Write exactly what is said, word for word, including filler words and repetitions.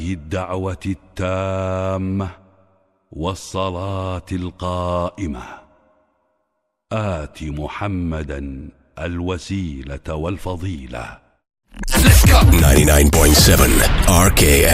الدعوة التامة والصلاة القائمة آت محمدا الوسيلة والفضيلة. ninety-nine point seven R K